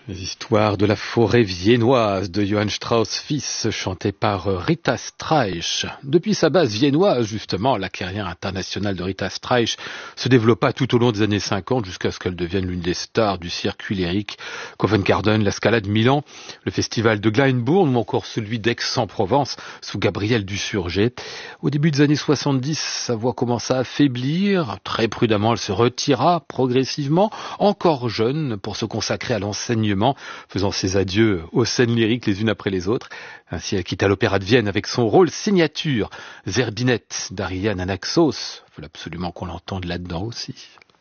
Les histoires de la forêt viennoise de Johann Strauss fils, chantée par Rita Streich. Depuis sa base viennoise, justement, la carrière internationale de Rita Streich se développa tout au long des années 50 jusqu'à ce qu'elle devienne l'une des stars du circuit lyrique. Covent Garden, la Scala de Milan, le festival de Glyndebourne ou encore celui d'Aix-en-Provence sous Gabriel Dusurgé. Au début des années 70, sa voix commença à faiblir. Très prudemment, elle se retira progressivement, encore jeune, pour se consacrer à l'enseignement, faisant ses adieux aux scènes lyriques les unes après les autres. Ainsi, elle quitta l'Opéra de Vienne avec son rôle signature, Zerbinette d'Ariane Anaxos. Il faut absolument qu'on l'entende là-dedans aussi.